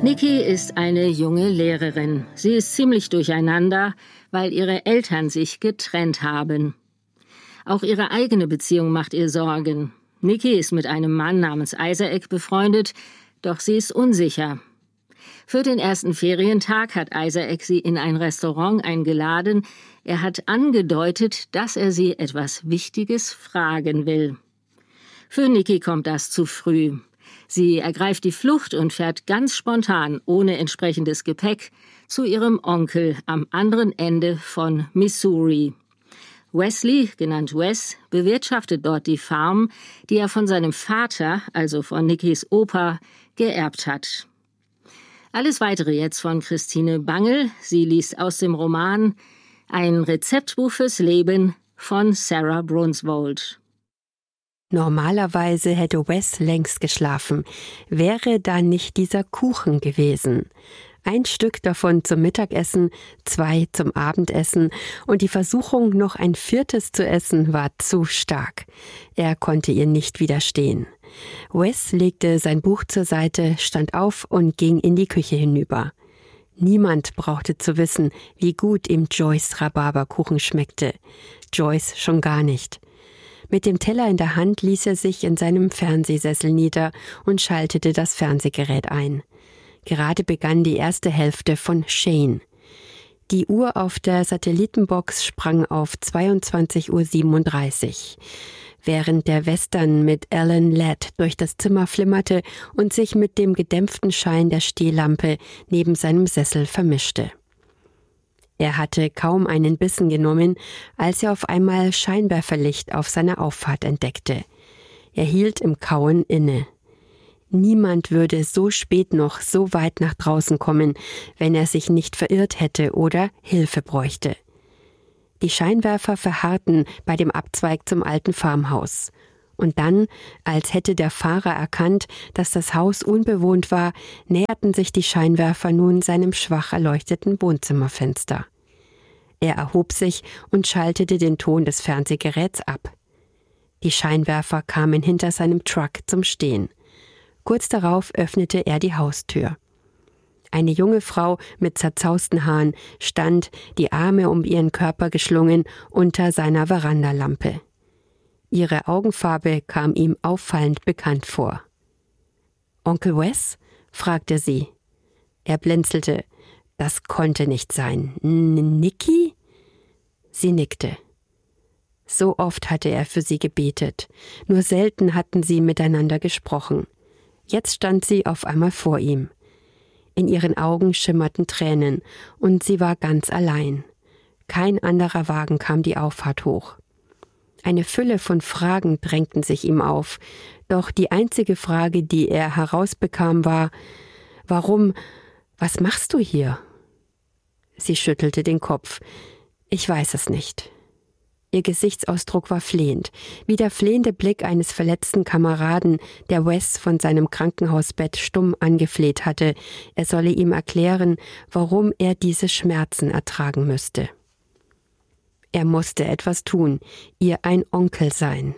Nikki ist eine junge Lehrerin. Sie ist ziemlich durcheinander, weil ihre Eltern sich getrennt haben. Auch ihre eigene Beziehung macht ihr Sorgen. Nikki ist mit einem Mann namens Isaac befreundet, doch sie ist unsicher. Für den ersten Ferientag hat Isaac sie in ein Restaurant eingeladen. Er hat angedeutet, dass er sie etwas Wichtiges fragen will. Für Nikki kommt das zu früh. Sie ergreift die Flucht und fährt ganz spontan, ohne entsprechendes Gepäck, zu ihrem Onkel am anderen Ende von Missouri. Wesley, genannt Wes, bewirtschaftet dort die Farm, die er von seinem Vater, also von Nickys Opa, geerbt hat. Alles Weitere jetzt von Christine Bangel. Sie liest aus dem Roman Ein Rezeptbuch fürs Leben von Sarah Brunswold. Normalerweise hätte Wes längst geschlafen, wäre da nicht dieser Kuchen gewesen. 1 Stück davon zum Mittagessen, 2 zum Abendessen und die Versuchung, noch ein 4. zu essen, war zu stark. Er konnte ihr nicht widerstehen. Wes legte sein Buch zur Seite, stand auf und ging in die Küche hinüber. Niemand brauchte zu wissen, wie gut ihm Joyce' Rhabarberkuchen schmeckte. Joyce schon gar nicht. Mit dem Teller in der Hand ließ er sich in seinem Fernsehsessel nieder und schaltete das Fernsehgerät ein. Gerade begann die erste Hälfte von Shane. Die Uhr auf der Satellitenbox sprang auf 22:37 Uhr. Während der Western mit Alan Ladd durch das Zimmer flimmerte und sich mit dem gedämpften Schein der Stehlampe neben seinem Sessel vermischte. Er hatte kaum einen Bissen genommen, als er auf einmal Scheinwerferlicht auf seiner Auffahrt entdeckte. Er hielt im Kauen inne. Niemand würde so spät noch so weit nach draußen kommen, wenn er sich nicht verirrt hätte oder Hilfe bräuchte. Die Scheinwerfer verharrten bei dem Abzweig zum alten Farmhaus. Und dann, als hätte der Fahrer erkannt, dass das Haus unbewohnt war, näherten sich die Scheinwerfer nun seinem schwach erleuchteten Wohnzimmerfenster. Er erhob sich und schaltete den Ton des Fernsehgeräts ab. Die Scheinwerfer kamen hinter seinem Truck zum Stehen. Kurz darauf öffnete er die Haustür. Eine junge Frau mit zerzausten Haaren stand, die Arme um ihren Körper geschlungen, unter seiner Verandalampe. Ihre Augenfarbe kam ihm auffallend bekannt vor. »Onkel Wes?« fragte sie. Er blinzelte. Das konnte nicht sein. »Nikki?« Sie nickte. So oft hatte er für sie gebetet. Nur selten hatten sie miteinander gesprochen. Jetzt stand sie auf einmal vor ihm. In ihren Augen schimmerten Tränen, und sie war ganz allein. Kein anderer Wagen kam die Auffahrt hoch. Eine Fülle von Fragen drängten sich ihm auf, doch die einzige Frage, die er herausbekam, war: »Warum? Was machst du hier?« Sie schüttelte den Kopf. »Ich weiß es nicht.« Ihr Gesichtsausdruck war flehend, wie der flehende Blick eines verletzten Kameraden, der Wes von seinem Krankenhausbett stumm angefleht hatte, er solle ihm erklären, warum er diese Schmerzen ertragen müsste. Er musste etwas tun, ihr ein Onkel sein.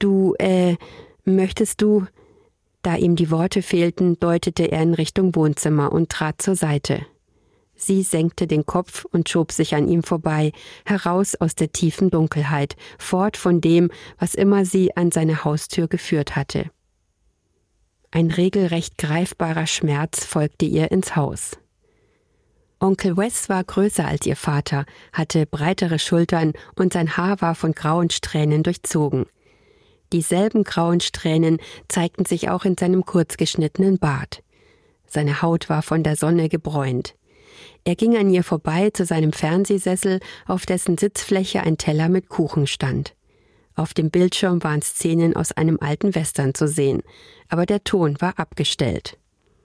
Möchtest du? Da ihm die Worte fehlten, deutete er in Richtung Wohnzimmer und trat zur Seite. Sie senkte den Kopf und schob sich an ihm vorbei, heraus aus der tiefen Dunkelheit, fort von dem, was immer sie an seine Haustür geführt hatte. Ein regelrecht greifbarer Schmerz folgte ihr ins Haus. Onkel Wes war größer als ihr Vater, hatte breitere Schultern und sein Haar war von grauen Strähnen durchzogen. Dieselben grauen Strähnen zeigten sich auch in seinem kurzgeschnittenen Bart. Seine Haut war von der Sonne gebräunt. Er ging an ihr vorbei zu seinem Fernsehsessel, auf dessen Sitzfläche ein Teller mit Kuchen stand. Auf dem Bildschirm waren Szenen aus einem alten Western zu sehen, aber der Ton war abgestellt.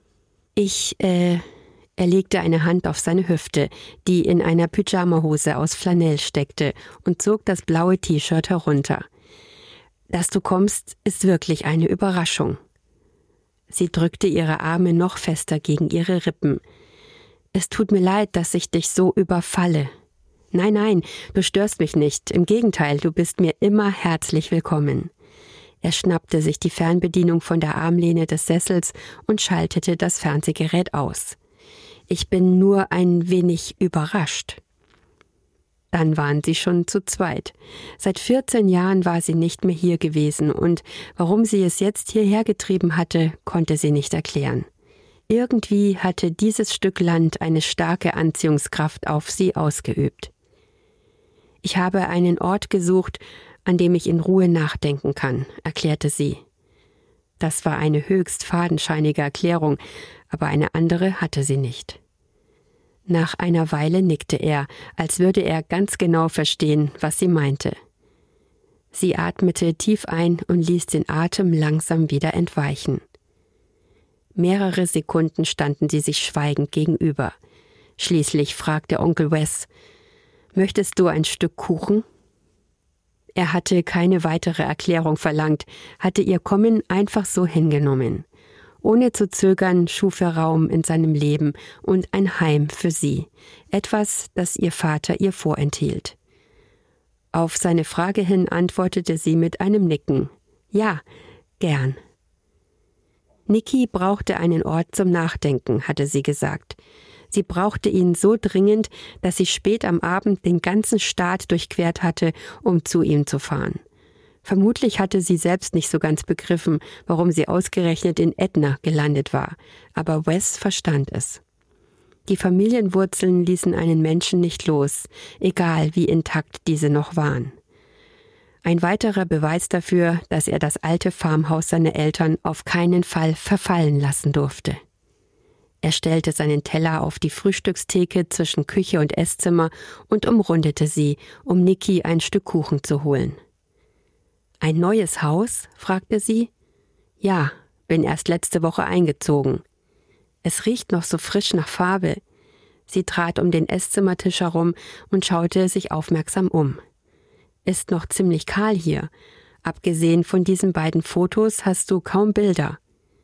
Er legte eine Hand auf seine Hüfte, die in einer Pyjamahose aus Flanell steckte, und zog das blaue T-Shirt herunter. »Dass du kommst, ist wirklich eine Überraschung.« Sie drückte ihre Arme noch fester gegen ihre Rippen. »Es tut mir leid, dass ich dich so überfalle.« »Nein, du störst mich nicht. Im Gegenteil, du bist mir immer herzlich willkommen.« Er schnappte sich die Fernbedienung von der Armlehne des Sessels und schaltete das Fernsehgerät aus. »Ich bin nur ein wenig überrascht.« Dann waren sie schon zu zweit. Seit 14 Jahren war sie nicht mehr hier gewesen und warum sie es jetzt hierher getrieben hatte, konnte sie nicht erklären. Irgendwie hatte dieses Stück Land eine starke Anziehungskraft auf sie ausgeübt. »Ich habe einen Ort gesucht, an dem ich in Ruhe nachdenken kann«, erklärte sie. Das war eine höchst fadenscheinige Erklärung, aber eine andere hatte sie nicht. Nach einer Weile nickte er, als würde er ganz genau verstehen, was sie meinte. Sie atmete tief ein und ließ den Atem langsam wieder entweichen. Mehrere Sekunden standen sie sich schweigend gegenüber. Schließlich fragte Onkel Wes: »Möchtest du ein Stück Kuchen?« Er hatte keine weitere Erklärung verlangt, hatte ihr Kommen einfach so hingenommen. Ohne zu zögern schuf er Raum in seinem Leben und ein Heim für sie, etwas, das ihr Vater ihr vorenthielt. Auf seine Frage hin antwortete sie mit einem Nicken. »Ja, gern.« Nikki brauchte einen Ort zum Nachdenken, hatte sie gesagt. Sie brauchte ihn so dringend, dass sie spät am Abend den ganzen Staat durchquert hatte, um zu ihm zu fahren. Vermutlich hatte sie selbst nicht so ganz begriffen, warum sie ausgerechnet in Ätna gelandet war, aber Wes verstand es. Die Familienwurzeln ließen einen Menschen nicht los, egal wie intakt diese noch waren. Ein weiterer Beweis dafür, dass er das alte Farmhaus seiner Eltern auf keinen Fall verfallen lassen durfte. Er stellte seinen Teller auf die Frühstückstheke zwischen Küche und Esszimmer und umrundete sie, um Nikki ein Stück Kuchen zu holen. »Ein neues Haus?« fragte sie. »Ja, bin erst letzte Woche eingezogen. Es riecht noch so frisch nach Farbe.« Sie trat um den Esszimmertisch herum und schaute sich aufmerksam um. »Ist noch ziemlich kahl hier. Abgesehen von diesen beiden Fotos hast du kaum Bilder.«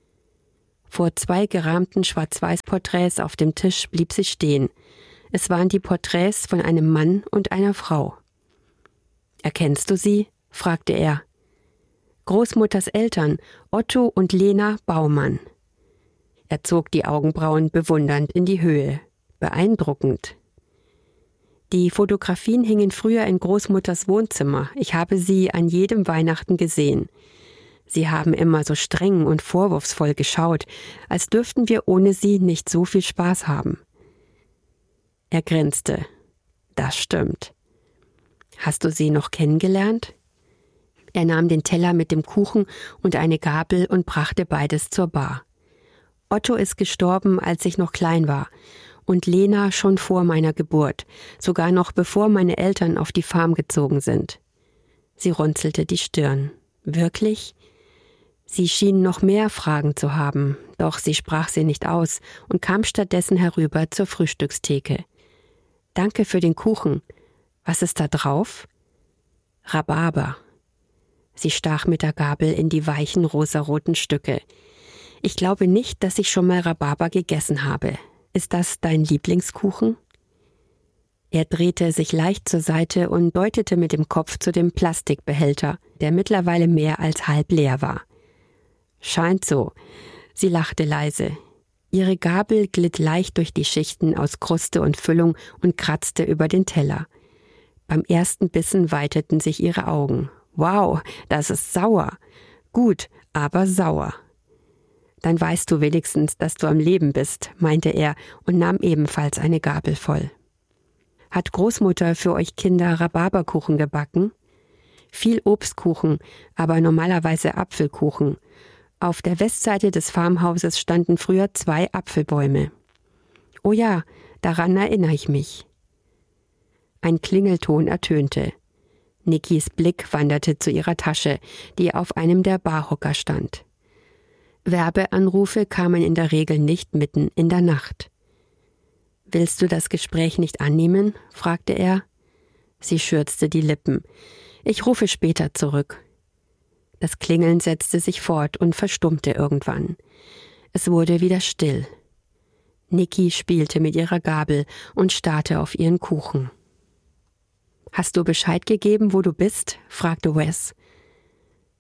Vor 2 gerahmten Schwarz-Weiß-Porträts auf dem Tisch blieb sie stehen. Es waren die Porträts von einem Mann und einer Frau. »Erkennst du sie?« fragte er. »Großmutters Eltern, Otto und Lena Baumann.« Er zog die Augenbrauen bewundernd in die Höhe. Beeindruckend. »Die Fotografien hingen früher in Großmutters Wohnzimmer. Ich habe sie an jedem Weihnachten gesehen. Sie haben immer so streng und vorwurfsvoll geschaut, als dürften wir ohne sie nicht so viel Spaß haben.« Er grinste. »Das stimmt. Hast du sie noch kennengelernt?« Er nahm den Teller mit dem Kuchen und eine Gabel und brachte beides zur Bar. »Otto ist gestorben, als ich noch klein war, und Lena schon vor meiner Geburt, sogar noch bevor meine Eltern auf die Farm gezogen sind.« Sie runzelte die Stirn. »Wirklich?« Sie schien noch mehr Fragen zu haben, doch sie sprach sie nicht aus und kam stattdessen herüber zur Frühstückstheke. »Danke für den Kuchen. Was ist da drauf?« »Rhabarber.« Sie stach mit der Gabel in die weichen rosaroten Stücke. »Ich glaube nicht, dass ich schon mal Rhabarber gegessen habe. Ist das dein Lieblingskuchen?« Er drehte sich leicht zur Seite und deutete mit dem Kopf zu dem Plastikbehälter, der mittlerweile mehr als halb leer war. »Scheint so.« Sie lachte leise. Ihre Gabel glitt leicht durch die Schichten aus Kruste und Füllung und kratzte über den Teller. Beim ersten Bissen weiteten sich ihre Augen. »Wow, das ist sauer. Gut, aber sauer.« »Dann weißt du wenigstens, dass du am Leben bist«, meinte er und nahm ebenfalls eine Gabel voll. »Hat Großmutter für euch Kinder Rhabarberkuchen gebacken?« »Viel Obstkuchen, aber normalerweise Apfelkuchen. Auf der Westseite des Farmhauses standen früher 2 Apfelbäume.« »Oh ja, daran erinnere ich mich.« Ein Klingelton ertönte. Nickys Blick wanderte zu ihrer Tasche, die auf einem der Barhocker stand. Werbeanrufe kamen in der Regel nicht mitten in der Nacht. »Willst du das Gespräch nicht annehmen?« fragte er. Sie schürzte die Lippen. »Ich rufe später zurück.« Das Klingeln setzte sich fort und verstummte irgendwann. Es wurde wieder still. Nicky spielte mit ihrer Gabel und starrte auf ihren Kuchen. »Hast du Bescheid gegeben, wo du bist?« fragte Wes.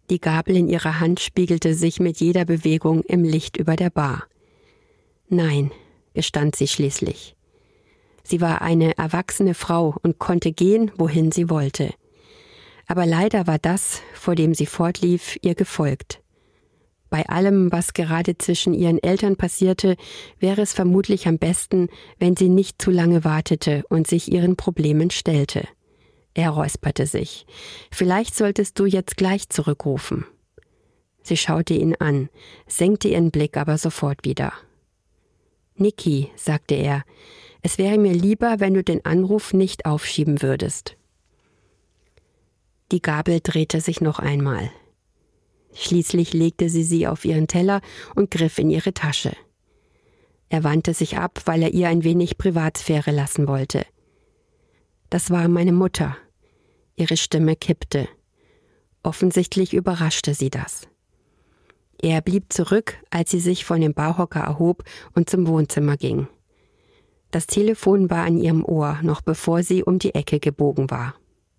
Die Gabel in ihrer Hand spiegelte sich mit jeder Bewegung im Licht über der Bar. Nein, gestand sie schließlich. Sie war eine erwachsene Frau und konnte gehen, wohin sie wollte. Aber leider war das, vor dem sie fortlief, ihr gefolgt. Bei allem, was gerade zwischen ihren Eltern passierte, wäre es vermutlich am besten, wenn sie nicht zu lange wartete und sich ihren Problemen stellte. Er räusperte sich. »Vielleicht solltest du jetzt gleich zurückrufen.« Sie schaute ihn an, senkte ihren Blick aber sofort wieder. »Niki«, sagte er, »es wäre mir lieber, wenn du den Anruf nicht aufschieben würdest.« Die Gabel drehte sich noch einmal. Schließlich legte sie auf ihren Teller und griff in ihre Tasche. Er wandte sich ab, weil er ihr ein wenig Privatsphäre lassen wollte. »Das war meine Mutter.« Ihre Stimme kippte. Offensichtlich überraschte sie das. Er blieb zurück, als sie sich von dem Barhocker erhob und zum Wohnzimmer ging. Das Telefon war an ihrem Ohr, noch bevor sie um die Ecke gebogen war.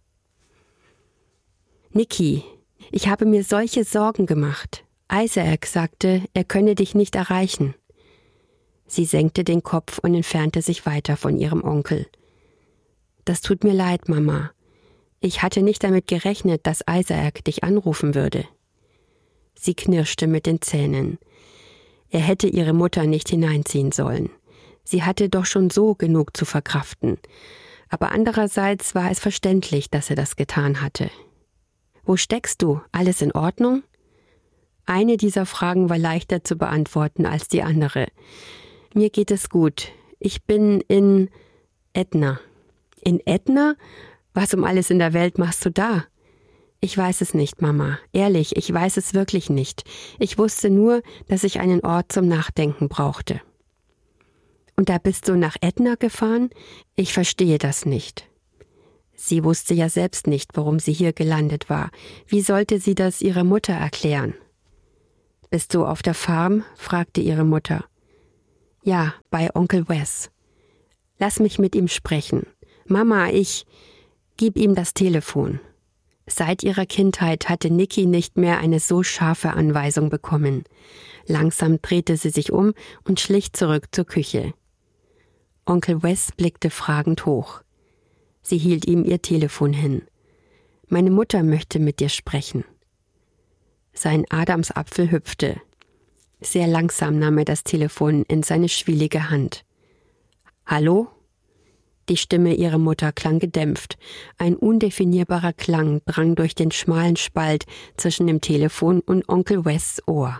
»Niki, ich habe mir solche Sorgen gemacht. Isaac sagte, er könne dich nicht erreichen.« Sie senkte den Kopf und entfernte sich weiter von ihrem Onkel. »Das tut mir leid, Mama. Ich hatte nicht damit gerechnet, dass Isaac dich anrufen würde.« Sie knirschte mit den Zähnen. Er hätte ihre Mutter nicht hineinziehen sollen. Sie hatte doch schon so genug zu verkraften. Aber andererseits war es verständlich, dass er das getan hatte. »Wo steckst du? Alles in Ordnung?« Eine dieser Fragen war leichter zu beantworten als die andere. »Mir geht es gut. Ich bin in Ätna.« »In Ätna? Was um alles in der Welt machst du da?« »Ich weiß es nicht, Mama. Ehrlich, ich weiß es wirklich nicht. Ich wusste nur, dass ich einen Ort zum Nachdenken brauchte.« »Und da bist du nach Ätna gefahren? Ich verstehe das nicht.« Sie wusste ja selbst nicht, warum sie hier gelandet war. Wie sollte sie das ihrer Mutter erklären? »Bist du auf der Farm?« fragte ihre Mutter. »Ja, bei Onkel Wes.« »Lass mich mit ihm sprechen. Mama, gib ihm das Telefon.« Seit ihrer Kindheit hatte Niki nicht mehr eine so scharfe Anweisung bekommen. Langsam drehte sie sich um und schlich zurück zur Küche. Onkel Wes blickte fragend hoch. Sie hielt ihm ihr Telefon hin. »Meine Mutter möchte mit dir sprechen.« Sein Adamsapfel hüpfte. Sehr langsam nahm er das Telefon in seine schwielige Hand. »Hallo?« Die Stimme ihrer Mutter klang gedämpft. Ein undefinierbarer Klang drang durch den schmalen Spalt zwischen dem Telefon und Onkel Wes' Ohr.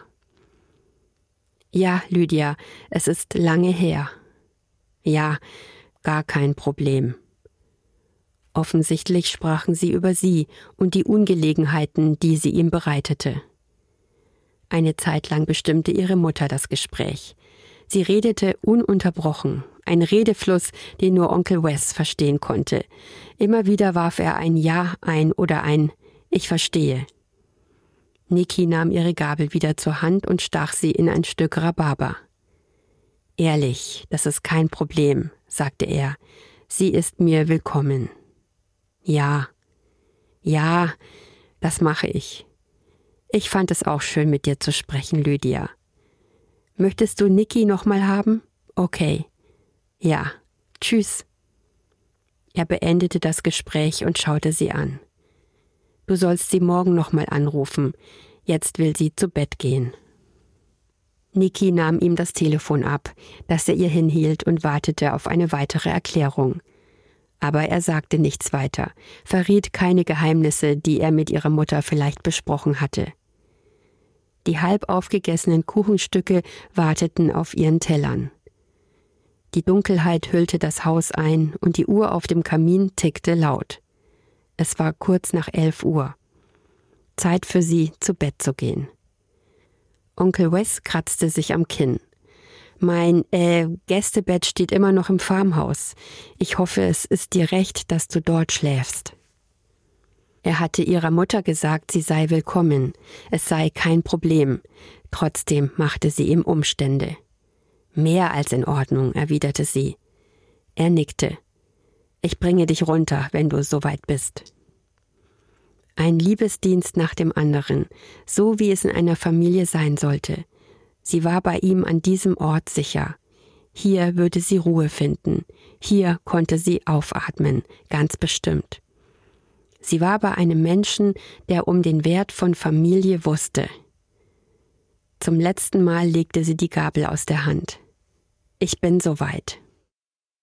»Ja, Lydia, es ist lange her.« »Ja, gar kein Problem.« Offensichtlich sprachen sie über sie und die Ungelegenheiten, die sie ihm bereitete. Eine Zeit lang bestimmte ihre Mutter das Gespräch. Sie redete ununterbrochen, ein Redefluss, den nur Onkel Wes verstehen konnte. Immer wieder warf er ein Ja ein oder ein »Ich verstehe«. Niki nahm ihre Gabel wieder zur Hand und stach sie in ein Stück Rhabarber. »Ehrlich, das ist kein Problem«, sagte er. »Sie ist mir willkommen.« »Ja, das mache ich. Ich fand es auch schön, mit dir zu sprechen, Lydia. Möchtest du Niki noch mal haben? Okay. Ja, tschüss.« Er beendete das Gespräch und schaute sie an. »Du sollst sie morgen noch mal anrufen. Jetzt will sie zu Bett gehen.« Niki nahm ihm das Telefon ab, das er ihr hinhielt, und wartete auf eine weitere Erklärung. Aber er sagte nichts weiter, verriet keine Geheimnisse, die er mit ihrer Mutter vielleicht besprochen hatte. Die halb aufgegessenen Kuchenstücke warteten auf ihren Tellern. Die Dunkelheit hüllte das Haus ein und die Uhr auf dem Kamin tickte laut. Es war kurz nach 11 Uhr. Zeit für sie, zu Bett zu gehen. Onkel Wes kratzte sich am Kinn. »Mein Gästebett steht immer noch im Farmhaus. Ich hoffe, es ist dir recht, dass du dort schläfst.« Er hatte ihrer Mutter gesagt, sie sei willkommen. Es sei kein Problem. Trotzdem machte sie ihm Umstände. »Mehr als in Ordnung«, erwiderte sie. Er nickte. »Ich bringe dich runter, wenn du soweit bist.« Ein Liebesdienst nach dem anderen, so wie es in einer Familie sein sollte. Sie war bei ihm an diesem Ort sicher. Hier würde sie Ruhe finden. Hier konnte sie aufatmen, ganz bestimmt. Sie war bei einem Menschen, der um den Wert von Familie wusste. Zum letzten Mal legte sie die Gabel aus der Hand. Ich bin soweit.